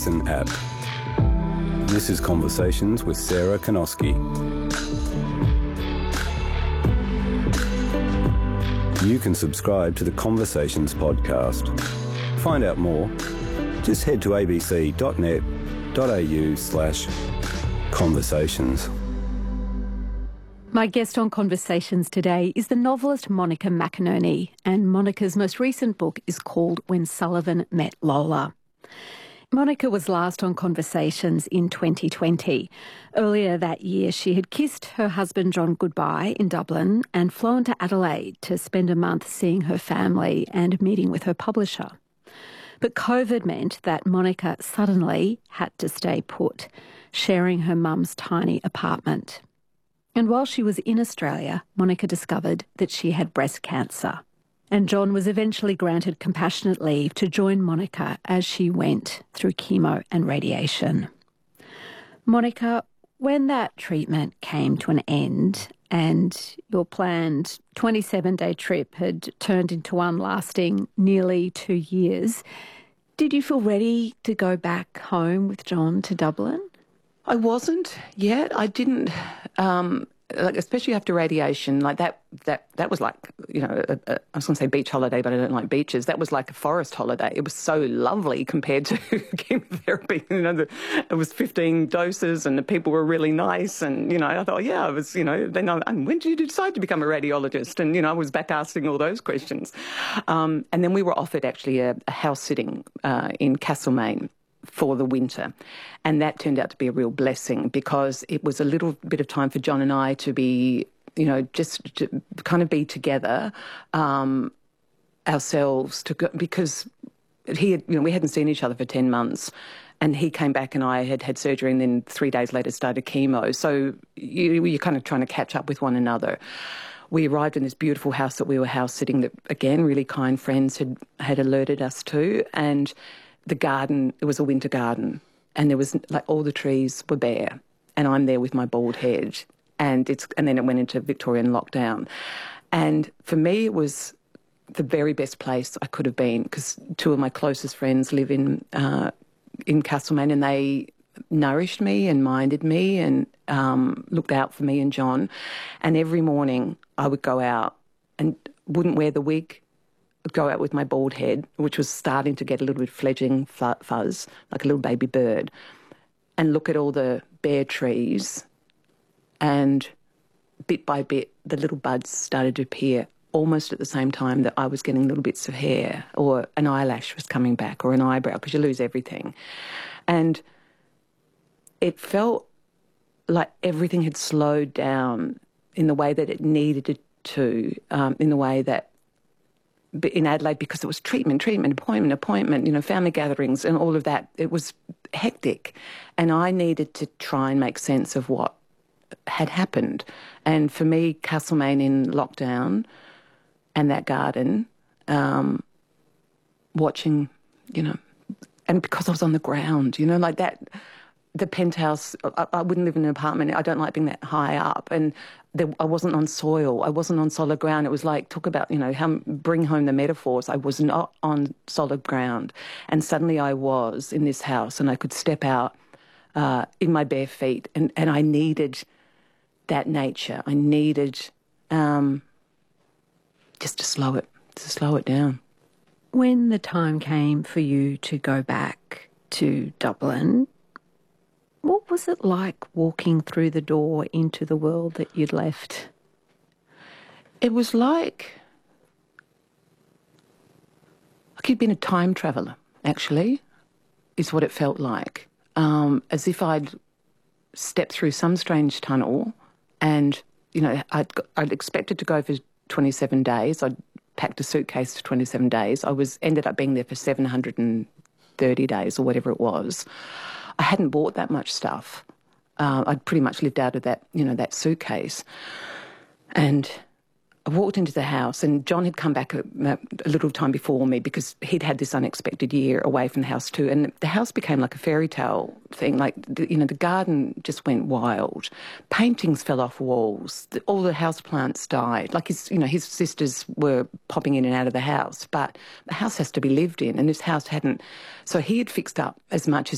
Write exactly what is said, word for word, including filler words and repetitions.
Listen app. This is Conversations with Sarah Kanoski. You can subscribe to the Conversations podcast. Find out more. Just head to abc.net.au slash conversations. My guest on Conversations today is the novelist Monica McInerney, and Monica's most recent book is called When Sullivan Met Lola. Monica was last on Conversations in twenty twenty. Earlier that year, she had kissed her husband John goodbye in Dublin and flown to Adelaide to spend a month seeing her family and meeting with her publisher. But COVID meant that Monica suddenly had to stay put, sharing her mum's tiny apartment. And while she was in Australia, Monica discovered that she had breast cancer. And John was eventually granted compassionate leave to join Monica as she went through chemo and radiation. Monica, when that treatment came to an end and your planned twenty-seven day trip had turned into one lasting nearly two years, did you feel ready to go back home with John to Dublin? I wasn't yet. I didn't, um, like, especially after radiation, like that, that, that was like, you know, a, a, I was going to say beach holiday, but I don't like beaches. That was like a forest holiday. It was so lovely compared to chemotherapy. You know, the, it was fifteen doses and the people were really nice. And, you know, I thought, yeah, I was, you know, then I, and when did you decide to become a radiologist? And, you know, I was back asking all those questions. Um, and then we were offered actually a, a house sitting uh, in Castlemaine for the winter. And that turned out to be a real blessing because it was a little bit of time for John and I to be, you know, just to kind of be together um, ourselves to go, because he had, you know, we hadn't seen each other for ten months and he came back and I had had surgery and then three days later started chemo. So you, you're kind of trying to catch up with one another. We arrived in this beautiful house that we were house sitting that, again, really kind friends had, had alerted us to. And the garden, it was a winter garden, and there was, like, all the trees were bare, and I'm there with my bald head, and it's and then it went into Victorian lockdown. And for me, it was the very best place I could have been because two of my closest friends live in uh, in Castlemaine, and they nourished me and minded me and um, looked out for me and John. And every morning I would go out and wouldn't wear the wig, go out with my bald head, which was starting to get a little bit fledgling fuzz, like a little baby bird, and look at all the bare trees. And bit by bit, the little buds started to appear almost at the same time that I was getting little bits of hair or an eyelash was coming back or an eyebrow, because you lose everything. And it felt like everything had slowed down in the way that it needed to, um, in the way that in Adelaide, because it was treatment, treatment, appointment, appointment, you know, family gatherings and all of that. It was hectic. And I needed to try and make sense of what had happened. And for me, Castlemaine in lockdown and that garden, um, watching, you know, and because I was on the ground, you know, like that, the penthouse, I, I wouldn't live in an apartment. I don't like being that high up. And there, I wasn't on soil. I wasn't on solid ground. It was like, talk about, you know, how, bring home the metaphors. I was not on solid ground. And suddenly I was in this house and I could step out uh, in my bare feet. And, and I needed that nature. I needed um, just to slow it, to slow it down. When the time came for you to go back to Dublin, what was it like walking through the door into the world that you'd left? It was like, like you'd been a time traveller, actually, is what it felt like. Um, as if I'd stepped through some strange tunnel and, you know, I'd, I'd expected to go for twenty-seven days. I'd packed a suitcase for twenty-seven days. I was ended up being there for seven hundred thirty days or whatever it was. I hadn't bought that much stuff. Uh, I'd pretty much lived out of that, you know, that suitcase. And I walked into the house and John had come back a, a little time before me because he'd had this unexpected year away from the house too. And the house became like a fairy tale thing. Like, the, you know, the garden just went wild. Paintings fell off walls. The, all the houseplants died. Like, his, you know, his sisters were popping in and out of the house. But the house has to be lived in and this house hadn't. So he had fixed up as much as